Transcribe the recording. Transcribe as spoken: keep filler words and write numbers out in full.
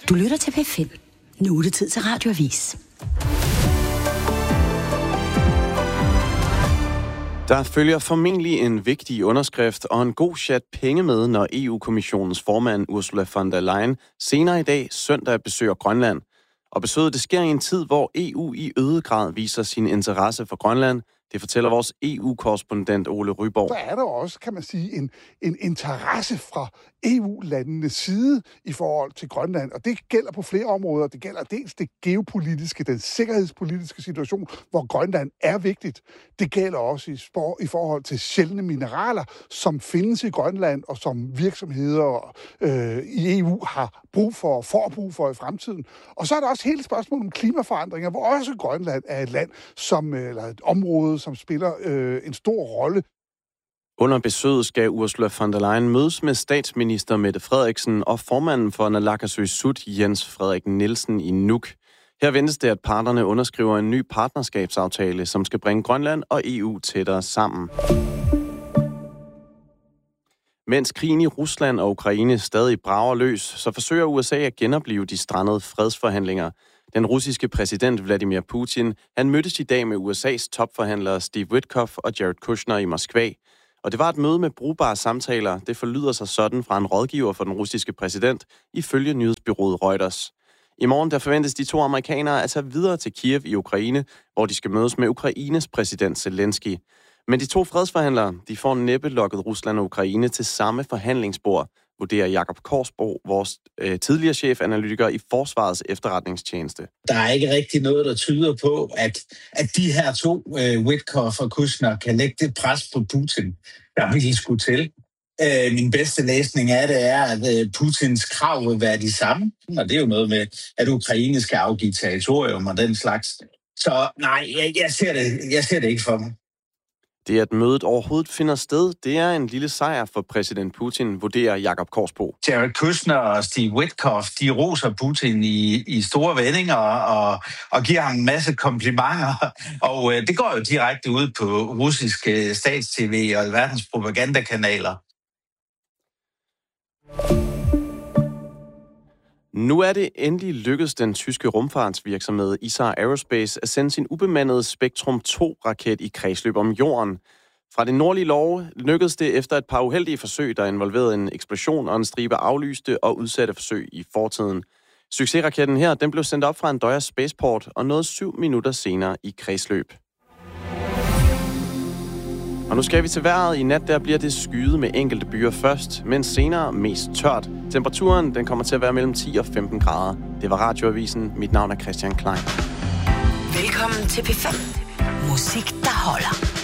Du lytter til P fem. Nu er det tid til Radioavis. Der følger formentlig en vigtig underskrift og en god chat penge med, når E U-kommissionens formand Ursula von der Leyen senere i dag søndag besøger Grønland. Og besøget det sker i en tid, hvor E U i øget grad viser sin interesse for Grønland. Det fortæller vores E U-korrespondent Ole Ryborg. Så er der også, kan man sige, en, en interesse fra E U-landenes side i forhold til Grønland. Og det gælder på flere områder. Det gælder dels det geopolitiske, den sikkerhedspolitiske situation, hvor Grønland er vigtigt. Det gælder også i, spor, i forhold til sjældne mineraler, som findes i Grønland, og som virksomheder øh, i E U har brug for, får brug for i fremtiden. Og så er der også hele spørgsmålet om klimaforandringer, hvor også Grønland er et land, som, eller et område, som spiller øh, en stor rolle. Under besøget skal Ursula von der Leyen mødes med statsminister Mette Frederiksen og formanden for Naalakkersuisut Jens Frederik Nielsen i Nuuk. Her ventes det, at parterne underskriver en ny partnerskabsaftale, som skal bringe Grønland og E U tættere sammen. Mens krigen i Rusland og Ukraine stadig brager løs, så forsøger U S A at genoplive de strandede fredsforhandlinger. Den russiske præsident Vladimir Putin, han mødtes i dag med U S A's topforhandlere Steve Witkoff og Jared Kushner i Moskva. Og det var et møde med brugbare samtaler. Det forlyder sig sådan fra en rådgiver for den russiske præsident, ifølge nyhedsbureauet Reuters. I morgen der forventes de to amerikanere at tage videre til Kiev i Ukraine, hvor de skal mødes med Ukraines præsident Zelensky. Men de to fredsforhandlere, de får næppe lokket Rusland og Ukraine til samme forhandlingsbord, vurderer Jakob Korsbo, vores øh, tidligere chefanalytiker i Forsvarets efterretningstjeneste. Der er ikke rigtig noget, der tyder på, at, at de her to, øh, Witkoff og Kushner, kan lægge det pres på Putin, der virkelig skulle til. Øh, min bedste læsning af det er, at øh, Putins krav vil være de samme, og det er jo noget med, at Ukraine skal afgive territorium og den slags. Så nej, jeg, jeg, ser, det, jeg ser det ikke for mig. Det, at mødet overhovedet finder sted, det er en lille sejr for præsident Putin, vurderer Jakob Korsbo. Jared Kushner og Steve Witkoff, de roser Putin i, i store vendinger og, og giver ham en masse komplimenter. Og øh, det går jo direkte ud på russiske stats-tv og verdens propagandakanaler. Nu er det endelig lykkedes den tyske rumfartsvirksomhed I S A Aerospace at sende sin ubemandede Spektrum to-raket i kredsløb om jorden. Fra det nordlige Norge lykkedes det efter et par uheldige forsøg, der involverede en eksplosion og en stribe aflyste og udsatte forsøg i fortiden. Succesraketten her, den blev sendt op fra Andøya Spaceport og nåede syv minutter senere i kredsløb. Og nu skal vi til vejret. I nat der bliver det skyet med enkelte byer først, men senere mest tørt. Temperaturen den kommer til at være mellem ti og femten grader. Det var Radioavisen. Mit navn er Christian Klein. Velkommen til P fem. Musik, der holder.